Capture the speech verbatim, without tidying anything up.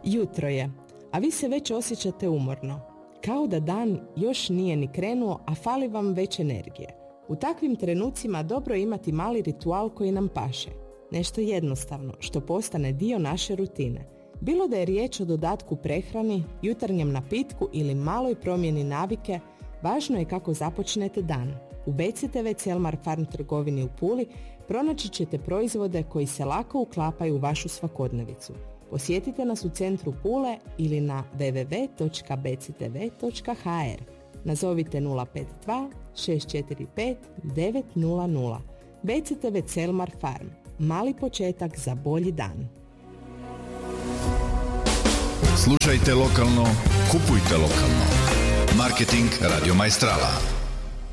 Jutro je, a vi se već osjećate umorno. Kao da dan još nije ni krenuo, a fali vam već energije. U takvim trenucima dobro je imati mali ritual koji nam paše. Nešto jednostavno, što postane dio naše rutine. Bilo da je riječ o dodatku prehrani, jutarnjem napitku ili maloj promjeni navike, važno je kako započnete dan. U B C T V Celmar Farm trgovini u Puli pronaći ćete proizvode koji se lako uklapaju u vašu svakodnevicu. Posjetite nas u centru Pule ili na w w w točka b c t v točka h r. Nazovite nula pet dva šest četiri pet devet nula nula. B C T V Celmar Farm. Mali početak za bolji dan. Slušajte lokalno, kupujte lokalno. Marketing Radio Maestrala.